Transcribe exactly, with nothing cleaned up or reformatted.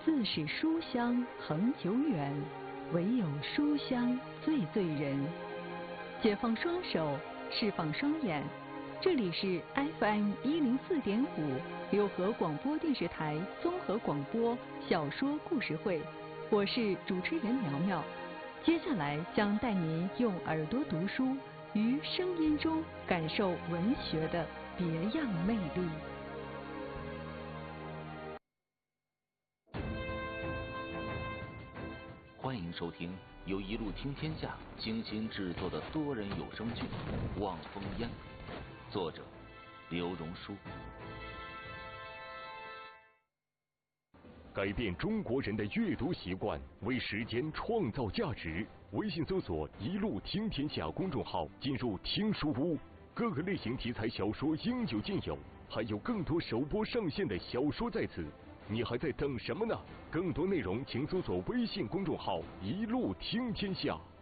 自是书香恒久远，唯有书香最醉人。解放双手，释放双眼，这里是 F M 一零四点五六合广播电视台综合广播小说故事会，我是主持人苗苗。接下来将带您用耳朵读书，于声音中感受文学的别样魅力。 欢迎收听由一路听天下精心制作的多人有声剧《望风烟》，作者刘荣书。 改变中国人的阅读习惯，为时间创造价值。微信搜索“一路听天下”公众号，进入听书屋，各个类型题材小说应有尽有，还有更多首播上线的小说在此。你还在等什么呢？更多内容请搜索微信公众号“一路听天下”。